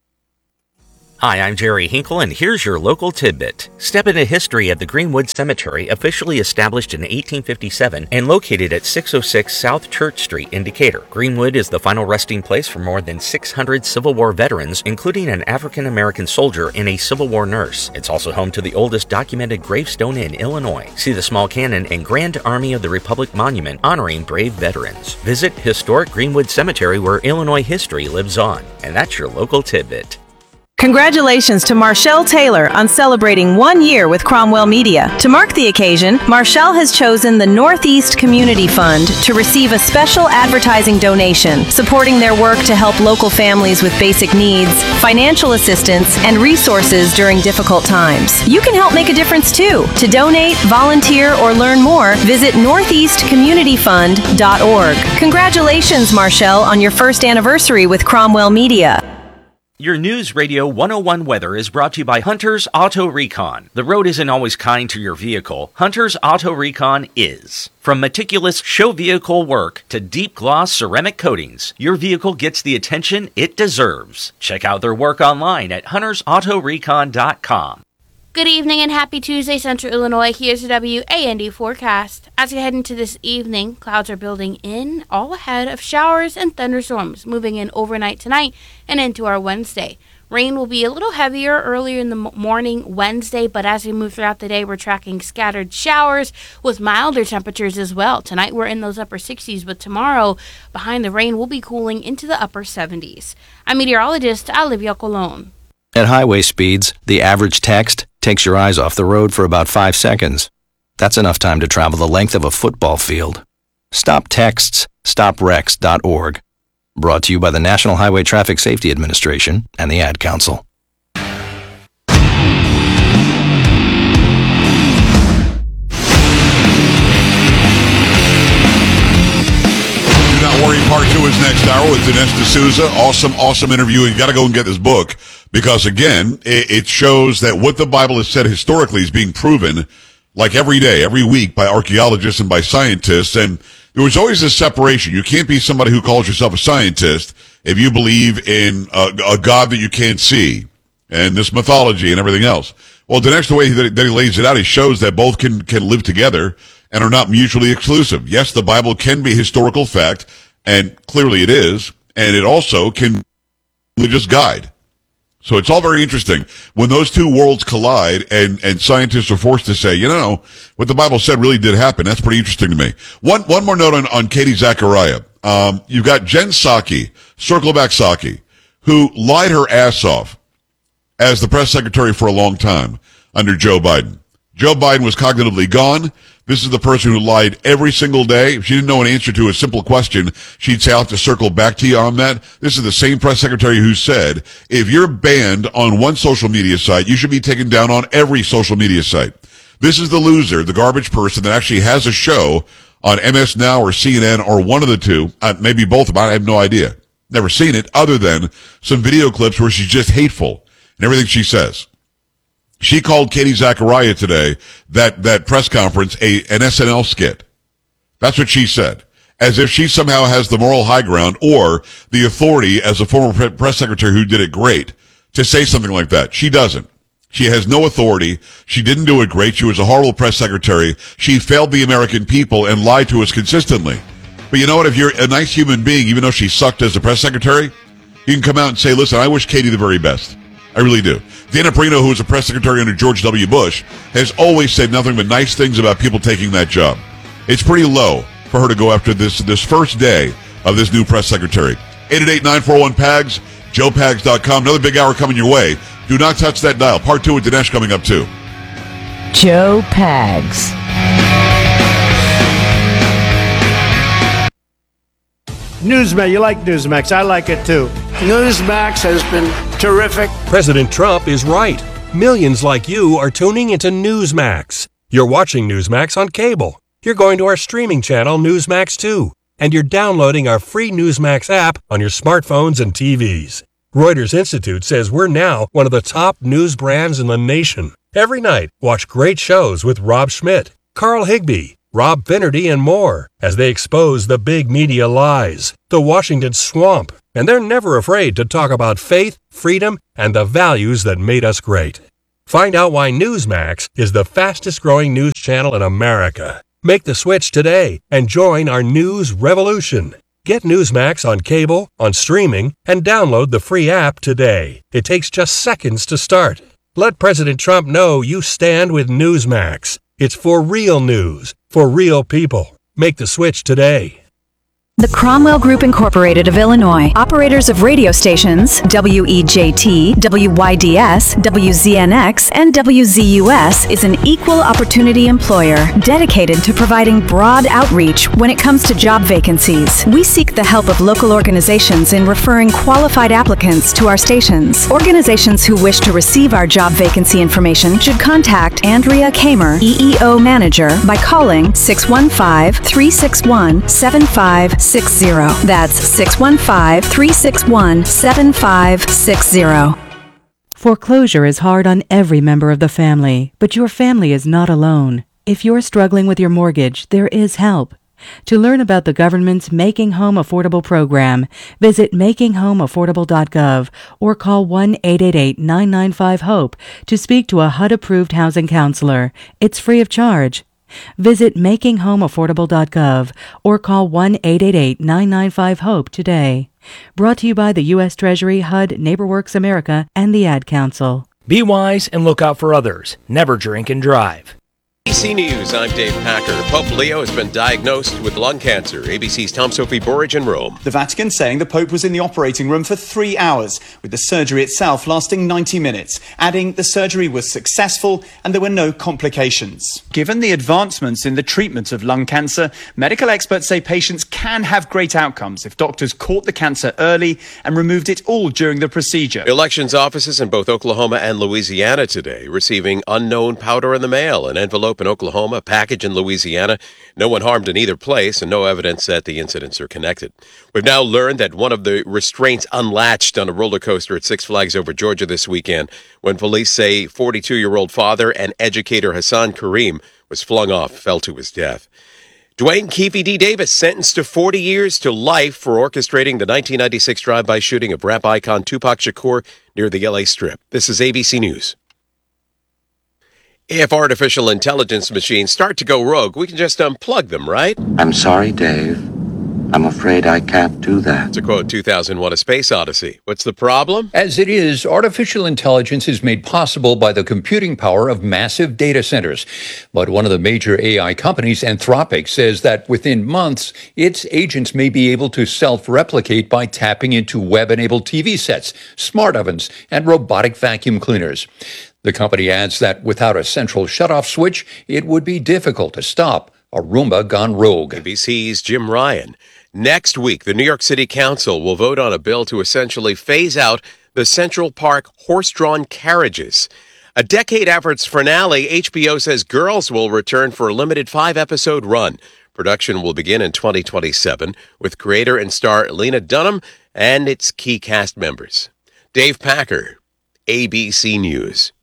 Hi, I'm Jerry Hinkle, and here's your local tidbit. Step into history at the Greenwood Cemetery, officially established in 1857 and located at 606 South Church Street in Decatur. Greenwood is the final resting place for more than 600 Civil War veterans, including an African-American soldier and a Civil War nurse. It's also home to the oldest documented gravestone in Illinois. See the small cannon and Grand Army of the Republic monument honoring brave veterans. Visit historic Greenwood Cemetery, where Illinois history lives on. And that's your local tidbit. Congratulations to Marshall Taylor on celebrating 1 year with Cromwell Media. To mark the occasion, Marshall has chosen the Northeast Community Fund to receive a special advertising donation, supporting their work to help local families with basic needs, financial assistance, and resources during difficult times. You can help make a difference too. To donate, volunteer, or learn more, visit northeastcommunityfund.org. Congratulations, Marshall, on your first anniversary with Cromwell Media. Your News Radio 101 weather is brought to you by Hunter's Auto Recon. The road isn't always kind to your vehicle. Hunter's Auto Recon is. From meticulous show vehicle work to deep gloss ceramic coatings, your vehicle gets the attention it deserves. Check out their work online at huntersautorecon.com. Good evening and happy Tuesday, Central Illinois. Here's the WAND forecast. As you head into this evening, clouds are building in, all ahead of showers and thunderstorms, moving in overnight tonight and into our Wednesday. Rain will be a little heavier earlier in the morning Wednesday, but as we move throughout the day, we're tracking scattered showers with milder temperatures as well. Tonight, we're in those upper 60s, but tomorrow, behind the rain, we'll be cooling into the upper 70s. I'm meteorologist Olivia Colon. At highway speeds, the average text takes your eyes off the road for about 5 seconds. That's enough time to travel the length of a football field. Stop texts, stopwrecks.org. Brought to you by the National Highway Traffic Safety Administration and the Ad Council. Worry Part 2 is next hour with Dinesh D'Souza. Awesome interview. You got to go and get this book because, again, it shows that what the Bible has said historically is being proven like every day, every week by archaeologists and by scientists. And there was always this separation. You can't be somebody who calls yourself a scientist if you believe in a God that you can't see and this mythology and everything else. Well, Dinesh, the way that he lays it out, he shows that both can live together and are not mutually exclusive. Yes, the Bible can be historical fact, and clearly it is, and it also can just guide. So it's all very interesting. When those two worlds collide and scientists are forced to say, what the Bible said really did happen, that's pretty interesting to me. One more note on Katie Zachariah. You've got Jen Psaki, Circleback Psaki, who lied her ass off as the press secretary for a long time under Joe Biden. Joe Biden was cognitively gone. This is the person who lied every single day. If she didn't know an answer to a simple question, she'd say, I'll have to circle back to you on that. This is the same press secretary who said, if you're banned on one social media site, you should be taken down on every social media site. This is the loser, the garbage person that actually has a show on MS Now or CNN or one of the two, maybe both of them. I have no idea. Never seen it other than some video clips where she's just hateful in everything she says. She called Katie Zachariah today, that press conference, an SNL skit. That's what she said. As if she somehow has the moral high ground or the authority as a former press secretary who did it great to say something like that. She doesn't. She has no authority. She didn't do it great. She was a horrible press secretary. She failed the American people and lied to us consistently. But you know what? If you're a nice human being, even though she sucked as a press secretary, you can come out and say, listen, I wish Katie the very best. I really do. Dana Perino, who was a press secretary under George W. Bush, has always said nothing but nice things about people taking that job. It's pretty low for her to go after this first day of this new press secretary. 888-941-PAGS, joepags.com. Another big hour coming your way. Do not touch that dial. Part 2 with Dinesh coming up, too. Joe Pags. Newsmax, you like Newsmax. I like it too. Newsmax has been terrific. President Trump is right. Millions like you are tuning into Newsmax. You're watching Newsmax on cable. You're going to our streaming channel, Newsmax 2. And you're downloading our free Newsmax app on your smartphones and TVs. Reuters Institute says we're now one of the top news brands in the nation. Every night, watch great shows with Rob Schmidt, Carl Higbie, Rob Finnerty, and more as they expose the big media lies, the Washington swamp, and they're never afraid to talk about faith, freedom, and the values that made us great. Find out why Newsmax is the fastest-growing news channel in America. Make the switch today and join our news revolution. Get Newsmax on cable, on streaming, and download the free app today. It takes just seconds to start. Let President Trump know you stand with Newsmax. It's for real news, for real people. Make the switch today. The Cromwell Group Incorporated of Illinois, operators of radio stations WEJT, WYDS, WZNX, and WZUS, is an equal opportunity employer dedicated to providing broad outreach when it comes to job vacancies. We seek the help of local organizations in referring qualified applicants to our stations. Organizations who wish to receive our job vacancy information should contact Andrea Kamer, EEO Manager, by calling 615-361-7560. That's 615-361-7560. Foreclosure is hard on every member of the family, but your family is not alone. If you're struggling with your mortgage, there is help. To learn about the government's Making Home Affordable program, visit makinghomeaffordable.gov or call 1-888-995-HOPE to speak to a HUD-approved housing counselor. It's free of charge. Visit makinghomeaffordable.gov or call 1-888-995-HOPE today. Brought to you by the U.S. Treasury, HUD, NeighborWorks America, and the Ad Council. Be wise and look out for others. Never drink and drive. ABC News, I'm Dave Packer. Pope Leo has been diagnosed with lung cancer. ABC's Tom Sophie Burridge in Rome. The Vatican saying the Pope was in the operating room for 3 hours, with the surgery itself lasting 90 minutes, adding the surgery was successful and there were no complications. Given the advancements in the treatment of lung cancer, medical experts say patients can have great outcomes if doctors caught the cancer early and removed it all during the procedure. Elections offices in both Oklahoma and Louisiana today receiving unknown powder in the mail. An envelope in Oklahoma, a package in Louisiana. No one harmed in either place and no evidence that the incidents are connected. We've now learned that one of the restraints unlatched on a roller coaster at Six Flags Over Georgia this weekend when police say 42-year-old father and educator Hassan Kareem was flung off, fell to his death. Dwayne Keefe D. Davis sentenced to 40 years to life for orchestrating the 1996 drive-by shooting of rap icon Tupac Shakur near the LA Strip. This is ABC News. If artificial intelligence machines start to go rogue, we can just unplug them, right? I'm sorry, Dave. I'm afraid I can't do that. To quote 2001: A Space Odyssey. What's the problem? As it is, artificial intelligence is made possible by the computing power of massive data centers. But one of the major AI companies, Anthropic, says that within months, its agents may be able to self-replicate by tapping into web-enabled TV sets, smart ovens, and robotic vacuum cleaners. The company adds that without a central shutoff switch, it would be difficult to stop a Roomba gone rogue. ABC's Jim Ryan. Next week, the New York City Council will vote on a bill to essentially phase out the Central Park horse-drawn carriages. A decade after its finale, HBO says Girls will return for a limited 5-episode run. Production will begin in 2027 with creator and star Lena Dunham and its key cast members. Dave Packer, ABC News.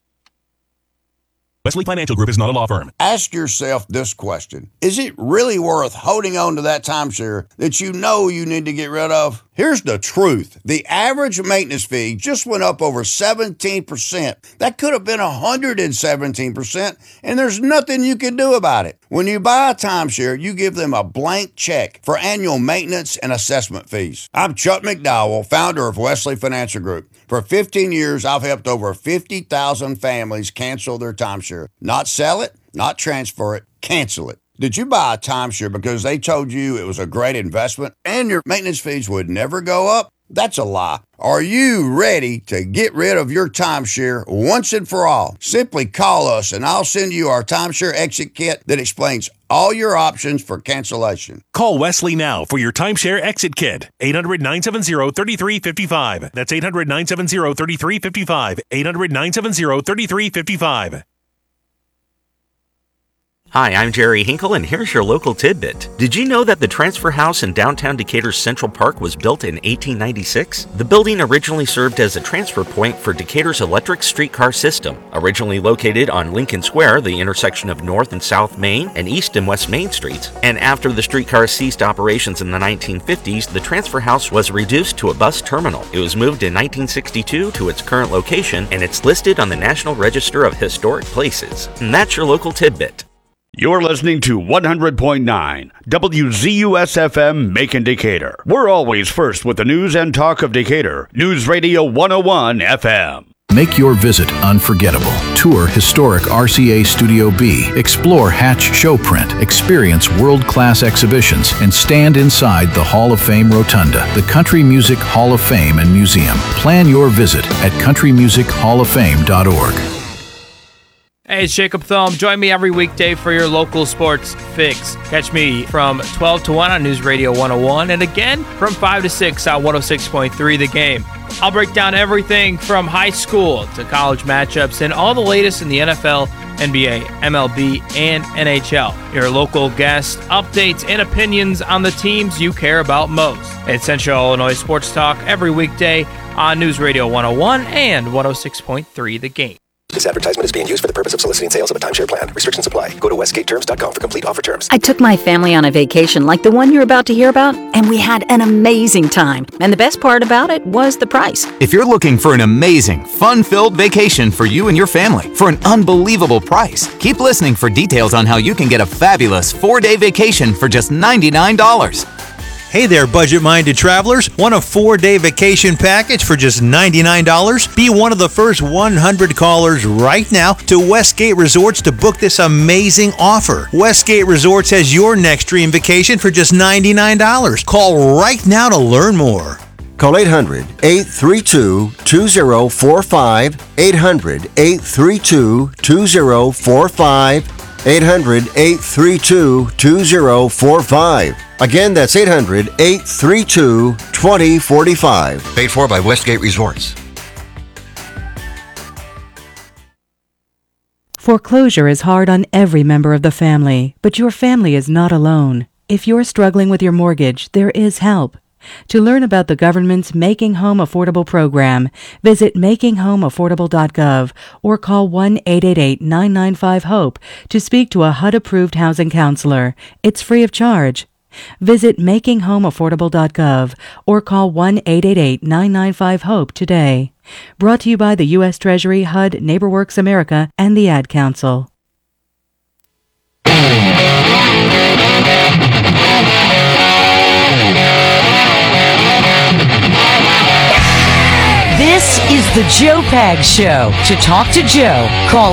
Wesley Financial Group is not a law firm. Ask yourself this question. Is it really worth holding on to that timeshare that you know you need to get rid of? Here's the truth. The average maintenance fee just went up over 17%. That could have been 117%, and there's nothing you can do about it. When you buy a timeshare, you give them a blank check for annual maintenance and assessment fees. I'm Chuck McDowell, founder of Wesley Financial Group. For 15 years, I've helped over 50,000 families cancel their timeshare. Not sell it, not transfer it, cancel it. Did you buy a timeshare because they told you it was a great investment and your maintenance fees would never go up? That's a lie. Are you ready to get rid of your timeshare once and for all? Simply call us and I'll send you our timeshare exit kit that explains all your options for cancellation. Call Wesley now for your timeshare exit kit. 800-970-3355. That's 800-970-3355. 800-970-3355. Hi, I'm Jerry Hinkle, and here's your local tidbit. Did you know that the Transfer House in downtown Decatur's Central Park was built in 1896? The building originally served as a transfer point for Decatur's electric streetcar system. Originally located on Lincoln Square, the intersection of North and South Main and East and West Main Streets, and after the streetcars ceased operations in the 1950s, the Transfer House was reduced to a bus terminal. It was moved in 1962 to its current location, and it's listed on the National Register of Historic Places. And that's your local tidbit. You're listening to 100.9 WZUS-FM Macon Decatur. We're always first with the news and talk of Decatur. News Radio 101 FM. Make your visit unforgettable. Tour historic RCA Studio B. Explore Hatch Showprint. Experience world-class exhibitions and stand inside the Hall of Fame Rotunda, the Country Music Hall of Fame and Museum. Plan your visit at countrymusichallaffame.org. Hey, it's Jacob Thome. Join me every weekday for your local sports fix. Catch me from 12 to 1 on News Radio 101 and again from 5 to 6 on 106.3 The Game. I'll break down everything from high school to college matchups and all the latest in the NFL, NBA, MLB, and NHL. Your local guest updates and opinions on the teams you care about most. It's Central Illinois Sports Talk every weekday on News Radio 101 and 106.3 The Game. This advertisement is being used for the purpose of soliciting sales of a timeshare plan. Restrictions apply. Go to westgateterms.com for complete offer terms. I took my family on a vacation like the one you're about to hear about, and we had an amazing time. And the best part about it was the price. If you're looking for an amazing, fun-filled vacation for you and your family for an unbelievable price, keep listening for details on how you can get a fabulous 4-day vacation for just $99. Hey there, budget-minded travelers. Want a 4-day vacation package for just $99? Be one of the first 100 callers right now to Westgate Resorts to book this amazing offer. Westgate Resorts has your next dream vacation for just $99. Call right now to learn more. Call 800-832-2045, 800-832-2045, 800-832-2045. Again, that's 800-832-2045. Paid for by Westgate Resorts. Foreclosure is hard on every member of the family, but your family is not alone. If you're struggling with your mortgage, there is help. To learn about the government's Making Home Affordable program, visit makinghomeaffordable.gov or call 1-888-995-HOPE to speak to a HUD-approved housing counselor. It's free of charge. Visit makinghomeaffordable.gov or call 1-888-995-HOPE today. Brought to you by the U.S. Treasury, HUD, NeighborWorks America, and the Ad Council. This is the Joe Pags Show. To talk to Joe, call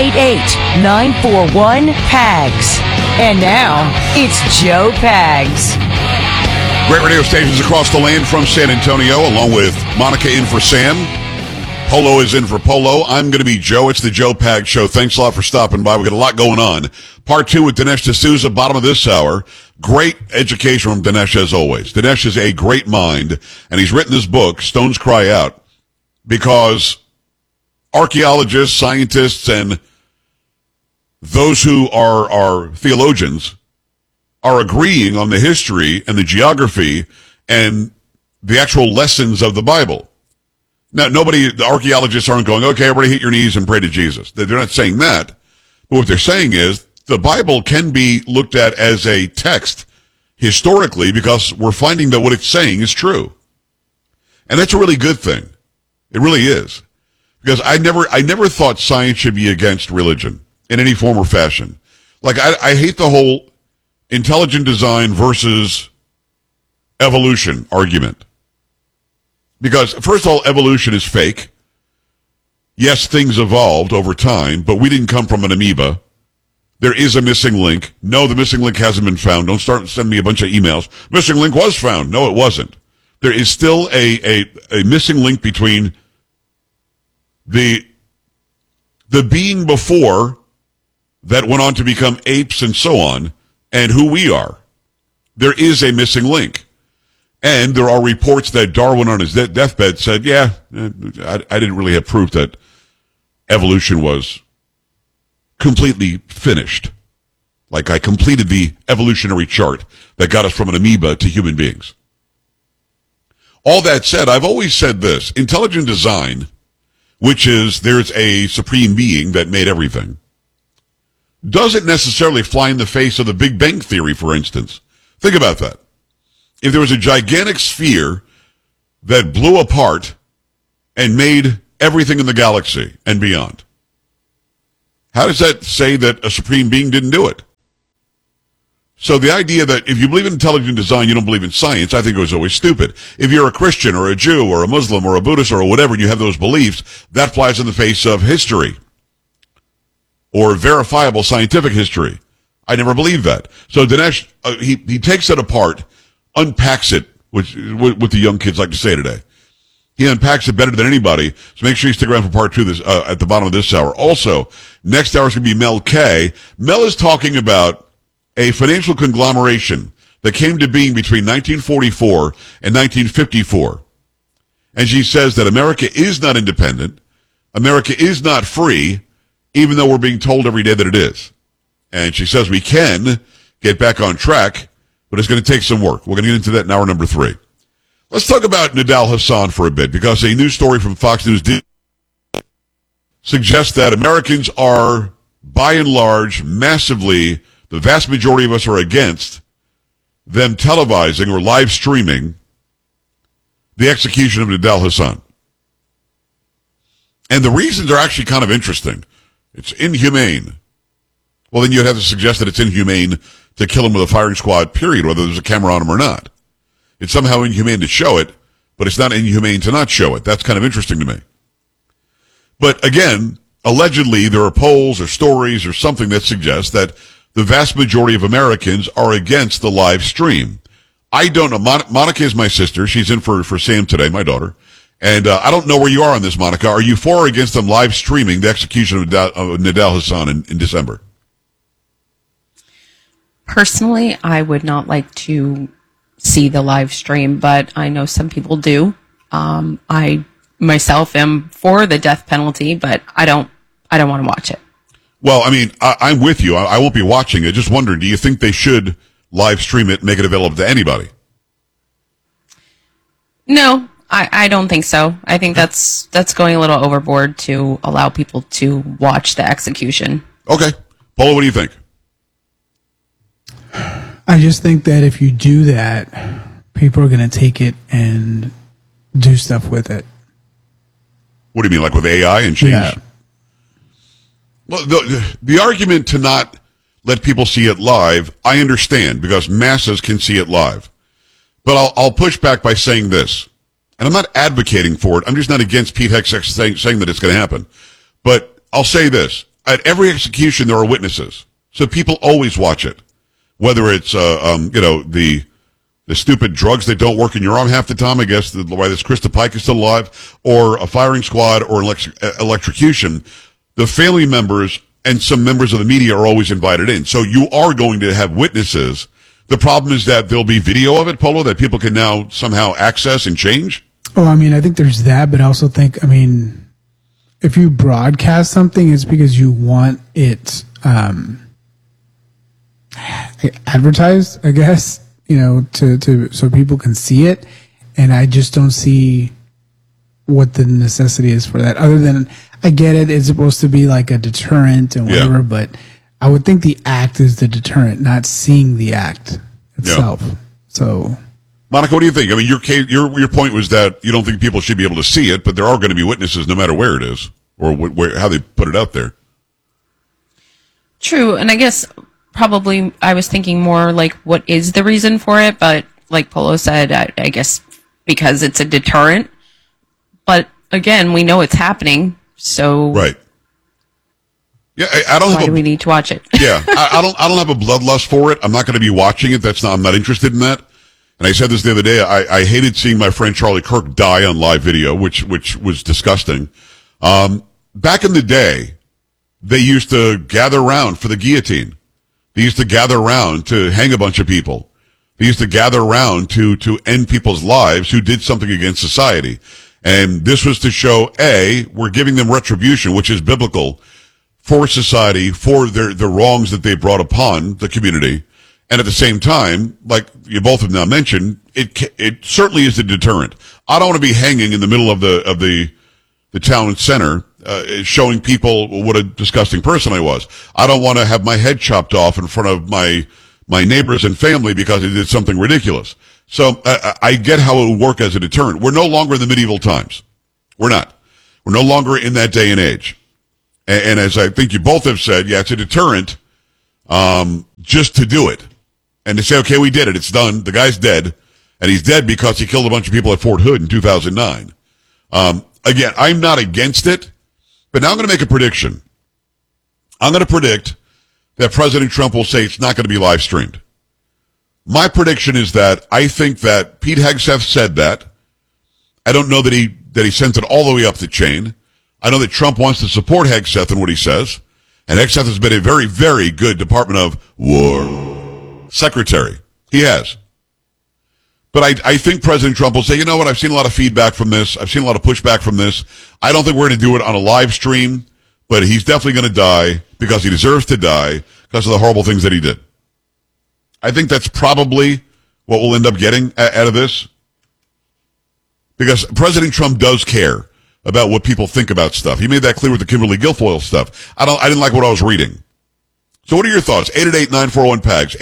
888-941-PAGS. And now, it's Joe Pags. Great radio stations across the land from San Antonio, along with Monica in for Sam. Polo is in for Polo. I'm going to be Joe. It's the Joe Pags Show. Thanks a lot for stopping by. We've got a lot going on. Part 2 with Dinesh D'Souza, bottom of this hour. Great education from Dinesh, as always. Dinesh is a great mind, and he's written this book, Stones Cry Out, because archaeologists, scientists, and those who are theologians are agreeing on the history and the geography and the actual lessons of the Bible. Now, the archaeologists aren't going, okay, everybody hit your knees and pray to Jesus. They're not saying that. But what they're saying is the Bible can be looked at as a text historically because we're finding that what it's saying is true. And that's a really good thing. It really is. Because I never thought science should be against religion in any form or fashion. Like, I hate the whole intelligent design versus evolution argument. Because, first of all, evolution is fake. Yes, things evolved over time, but we didn't come from an amoeba. There is a missing link. No, the missing link hasn't been found. Don't start sending me a bunch of emails. Missing link was found. No, it wasn't. There is still a missing link between the being before that went on to become apes and so on, and who we are. There is a missing link. And there are reports that Darwin on his deathbed said, I didn't really have proof that evolution was completely finished. Like I completed the evolutionary chart that got us from an amoeba to human beings. All that said, I've always said this. Intelligent design, which is there's a supreme being that made everything, doesn't necessarily fly in the face of the Big Bang Theory, for instance. Think about that. If there was a gigantic sphere that blew apart and made everything in the galaxy and beyond, how does that say that a supreme being didn't do it? So the idea that if you believe in intelligent design, you don't believe in science, I think it was always stupid. If you're a Christian or a Jew or a Muslim or a Buddhist or whatever, and you have those beliefs, that flies in the face of history or verifiable scientific history. I never believed that. So Dinesh, he takes it apart, unpacks it, which what the young kids like to say today. He unpacks it better than anybody. So make sure you stick around for part 2 this, at the bottom of this hour. Also, next hour is going to be Mel K. Mel is talking about a financial conglomeration that came to being between 1944 and 1954. And she says that America is not independent. America is not free, even though we're being told every day that it is. And she says we can get back on track, but it's going to take some work. We're going to get into that in hour number 3. Let's talk about Nidal Hasan for a bit, because a new story from Fox News suggests that Americans are, by and large, massively, the vast majority of us are against them televising or live streaming the execution of Nidal Hasan. And the reasons are actually kind of interesting. It's inhumane. Well, then you'd have to suggest that it's inhumane to kill him with a firing squad, period, whether there's a camera on him or not. It's somehow inhumane to show it, but it's not inhumane to not show it. That's kind of interesting to me. But again, allegedly, there are polls or stories or something that suggests that the vast majority of Americans are against the live stream. I don't know. Monica is my sister. She's in for Sam today, my daughter. And I don't know where you are on this, Monica. Are you for or against them live streaming the execution of Nidal Hasan in December? Personally, I would not like to see the live stream, but I know some people do. I myself am for the death penalty, but I don't want to watch it. Well, I mean, I'm with you. I won't be watching it. Just wondering, do you think they should live stream it, make it available to anybody? No, I don't think so. I think that's going a little overboard to allow people to watch the execution. Okay. Paula, what do you think? I just think that if you do that, people are going to take it and do stuff with it. What do you mean, like with AI and change? Yeah. Well, the argument to not let people see it live, I understand, because masses can see it live. But I'll push back by saying this, and I'm not advocating for it. I'm just not against Pete Hegseth saying that it's going to happen. But I'll say this. At every execution, there are witnesses. So people always watch it. Whether it's, the stupid drugs that don't work in your arm half the time, I guess, why this Krista Pike is still alive, or a firing squad, or electrocution, the family members and some members of the media are always invited in. So you are going to have witnesses. The problem is that there'll be video of it, Polo, that people can now somehow access and change. Oh, I mean, I think there's that, but I also think, I mean, if you broadcast something, it's because you want it advertised, I guess, to so people can see it. And I just don't see what the necessity is for that. Other than, I get it, it's supposed to be like a deterrent and whatever, but I would think the act is the deterrent, not seeing the act itself. Yeah. So, Monica, what do you think? I mean, your point was that you don't think people should be able to see it, but there are going to be witnesses no matter where it is or how they put it out there. True, and I guess probably I was thinking more like, what is the reason for it? But like Polo said, I guess because it's a deterrent. But again, we know it's happening, so right. Yeah, I don't. Why do we need to watch it? Yeah, I don't have a bloodlust for it. I'm not going to be watching it. I'm not interested in that. And I said this the other day. I hated seeing my friend Charlie Kirk die on live video, which was disgusting. Back in the day, they used to gather around for the guillotine. They used to gather around to hang a bunch of people. They used to gather around to end people's lives who did something against society. And this was to show, A, we're giving them retribution, which is biblical, for society, for the wrongs that they brought upon the community. And at the same time, like you both have now mentioned, it certainly is a deterrent. I don't want to be hanging in the middle of the town center, showing people what a disgusting person I was. I don't want to have my head chopped off in front of my neighbors and family because I did something ridiculous. So I get how it would work as a deterrent. We're no longer in the medieval times. We're not. We're no longer in that day and age. And as I think you both have said, yeah, it's a deterrent just to do it. And to say, okay, we did it. It's done. The guy's dead. And he's dead because he killed a bunch of people at Fort Hood in 2009. Again, I'm not against it. But now I'm going to make a prediction. I'm going to predict that President Trump will say it's not going to be live streamed. My prediction is that I think that Pete Hegseth said that. I don't know that he sent it all the way up the chain. I know that Trump wants to support Hegseth in what he says. And Hegseth has been a very, very good Department of War secretary. He has. But I think President Trump will say, you know what, I've seen a lot of feedback from this. I've seen a lot of pushback from this. I don't think we're going to do it on a live stream, but he's definitely going to die because he deserves to die because of the horrible things that he did. I think that's probably what we'll end up getting out of this. Because President Trump does care about what people think about stuff. He made that clear with the Kimberly Guilfoyle stuff. I didn't like what I was reading. So what are your thoughts? 888-941-PAGS,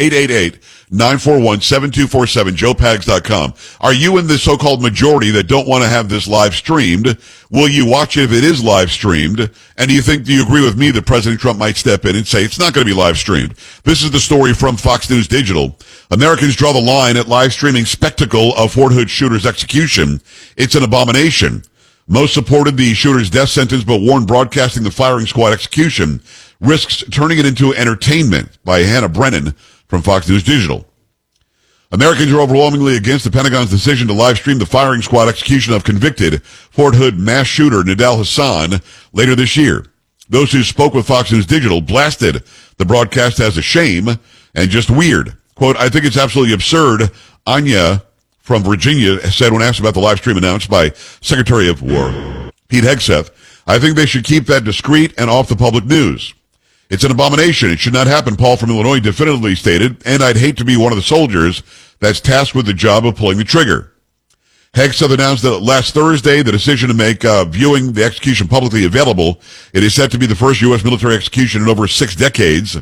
888-941-7247, joepags.com. Are you in the so-called majority that don't want to have this live streamed? Will you watch it if it is live streamed? And do you agree with me that President Trump might step in and say it's not going to be live streamed? This is the story from Fox News Digital. Americans draw the line at live streaming spectacle of Fort Hood shooter's execution. It's an abomination. Most supported the shooter's death sentence, but warned broadcasting the firing squad execution risks turning it into entertainment, by Hannah Brennan from Fox News Digital. Americans are overwhelmingly against the Pentagon's decision to live stream the firing squad execution of convicted Fort Hood mass shooter Nidal Hasan later this year. Those who spoke with Fox News Digital blasted the broadcast as a shame and just weird. Quote, I think it's absolutely absurd, Anya from Virginia said when asked about the live stream announced by Secretary of War Pete Hegseth. I think they should keep that discreet and off the public news. It's an abomination. It should not happen, Paul from Illinois definitively stated, and I'd hate to be one of the soldiers that's tasked with the job of pulling the trigger. Hegseth announced that last Thursday the decision to make viewing the execution publicly available. It is set to be the first U.S. military execution in over 6 decades.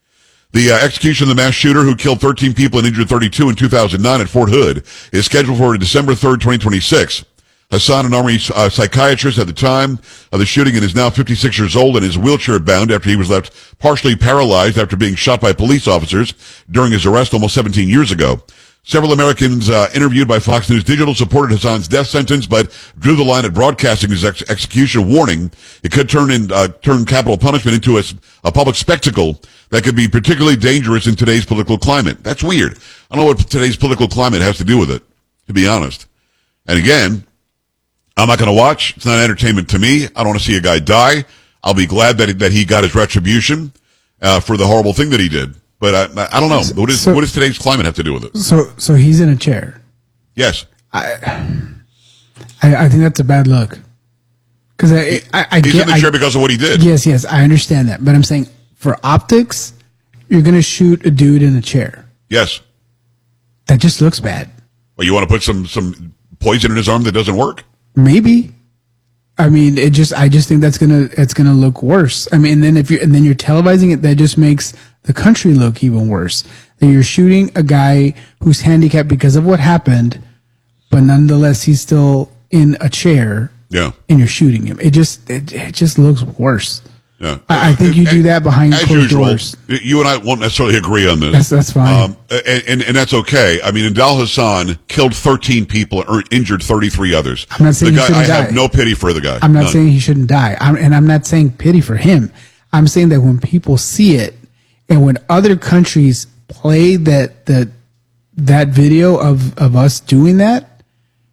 The execution of the mass shooter who killed 13 people and injured 32 in 2009 at Fort Hood is scheduled for December 3rd, 2026. Hasan, an Army psychiatrist at the time of the shooting, and is now 56 years old and is wheelchair-bound after he was left partially paralyzed after being shot by police officers during his arrest almost 17 years ago. Several Americans interviewed by Fox News Digital supported Hasan's death sentence, but drew the line at broadcasting his execution, warning it could turn capital punishment into a public spectacle that could be particularly dangerous in today's political climate. That's weird. I don't know what today's political climate has to do with it, to be honest. And again, I'm not going to watch. It's not entertainment to me. I don't want to see a guy die. I'll be glad that he got his retribution for the horrible thing that he did. But I don't know. What does today's climate have to do with it? So he's in a chair. Yes. I think that's a bad look. Because he's in the chair because of what he did. Yes, I understand that. But I'm saying for optics, you're going to shoot a dude in a chair. Yes. That just looks bad. Well, you want to put some poison in his arm that doesn't work? Maybe. I mean, I just think it's gonna look worse. I mean, and then you're televising it, that just makes the country look even worse. That you're shooting a guy who's handicapped because of what happened, but nonetheless he's still in a chair. Yeah. And you're shooting him. It just looks worse. Yeah. I think you do that behind closed doors. You and I won't necessarily agree on this. That's fine. And that's okay. I mean, Nidal Hasan killed 13 people or injured 33 others. I'm not saying he shouldn't die. I have no pity for the guy. I'm not saying he shouldn't die. I'm not saying pity for him. I'm saying that when people see it and when other countries play that video of us doing that,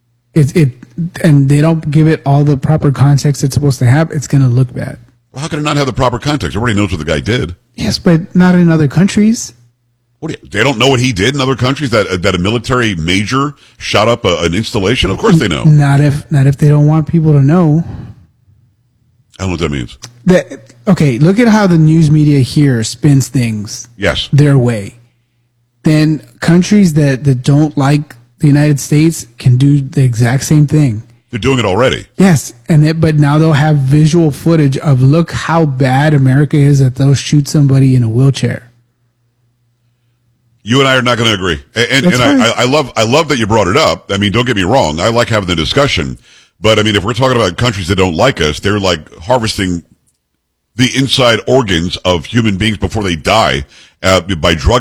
and they don't give it all the proper context it's supposed to have, it's going to look bad. Well, how can it not have the proper context? Everybody knows what the guy did. Yes, but not in other countries. They don't know what he did in other countries? That a military major shot up an installation? Of course they know. Not if they don't want people to know. I don't know what that means. okay, look at how the news media here spins things Yes. their way. Then countries that don't like the United States can do the exact same thing. They're doing it already. Yes, but now they'll have visual footage of look how bad America is that they'll shoot somebody in a wheelchair. You and I are not going to agree. And That's fine. I love that you brought it up. I mean, don't get me wrong. I like having the discussion. But I mean, if we're talking about countries that don't like us, they're like harvesting the inside organs of human beings before they die by drug